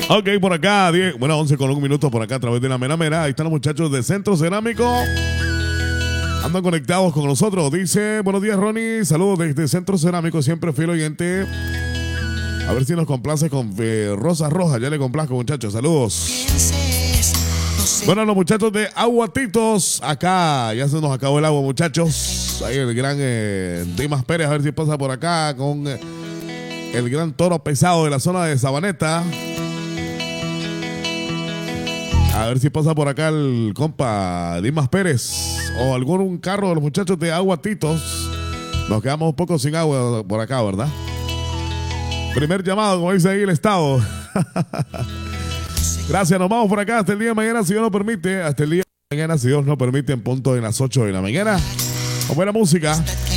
Ok, por acá, 10, bueno, 11 con 1 minuto por acá a través de la Mera Mera. Ahí están los muchachos de Centro Cerámico. Andan conectados con nosotros. Dice, buenos días, Ronnie. Saludos desde Centro Cerámico, siempre fiel oyente. A ver si nos complace con Rosa Roja. Ya le complazco, muchachos. Saludos. Bueno, los muchachos de Aguatitos. Acá ya se nos acabó el agua, muchachos. Ahí el gran Dimas Pérez. A ver si pasa por acá con el gran toro pesado de la zona de Sabaneta. A ver si pasa por acá el compa Dimas Pérez o algún carro de los muchachos de Aguatitos. Nos quedamos un poco sin agua por acá, ¿verdad? Primer llamado, como dice ahí el estado. Gracias, nos vamos por acá hasta el día de mañana, si Dios nos permite. Hasta el día de mañana, si Dios nos permite, en punto de las 8 de la mañana. Con buena música.